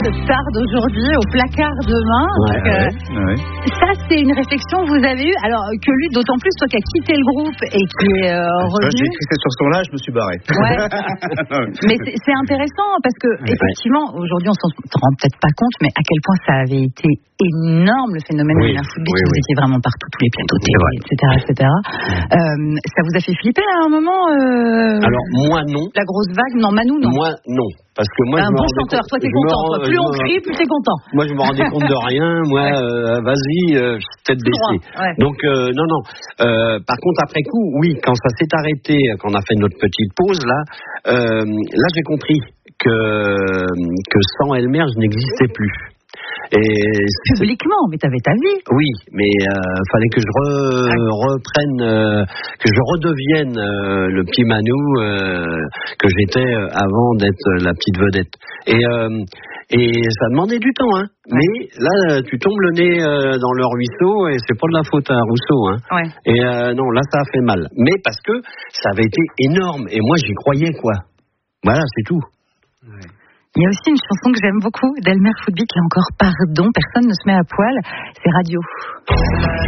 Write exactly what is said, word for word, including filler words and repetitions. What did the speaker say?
tarde aujourd'hui, au placard demain. Ouais, Donc, euh, ouais, ouais. Ça, c'est une réflexion que vous avez eue. Alors que lui, d'autant plus, toi qui as quitté le groupe et qui est euh, revenu. J'ai écrit sur son là, je me suis barré. Ouais. Mais c'est, c'est intéressant parce que, ouais. effectivement, aujourd'hui, on s'en rend peut-être pas compte, mais à quel point ça avait été énorme le phénomène oui. de la football. Oui, vous oui. étiez vraiment partout, tous les plateaux télé, et cetera, et cetera. Euh, ça vous a fait flipper à un moment euh, Alors moi non. La grosse vague, non, Manu non. Moi non, parce que moi un je me bon rendais chanteur, compte, toi t'es je content, me, toi. Plus on me, crie, plus t'es content. Moi je me rendais compte de rien, moi ouais. euh, vas-y, euh, tête baissée. Ouais. Donc euh, non non. Euh, par contre après coup, oui, quand ça s'est arrêté, quand on a fait notre petite pause là, euh, là j'ai compris que que sans Elmer je n'existais plus. Et publiquement, mais t'avais ta vie. Oui, mais euh, fallait que je re, reprenne, euh, que je redevienne euh, le petit Manou euh, que j'étais avant d'être la petite vedette. Et euh, et ça demandait du temps, hein. Ouais. Mais là, tu tombes le nez euh, dans le ruisseau et c'est pas de la faute à Rousseau, hein. Ouais. Et euh, non, là, ça a fait mal. Mais parce que ça avait été énorme et moi, j'y croyais, quoi. Voilà, c'est tout. Ouais. Il y a aussi une chanson que j'aime beaucoup d'Elmer Footbeat, là encore, pardon, personne ne se met à poil, c'est Radio.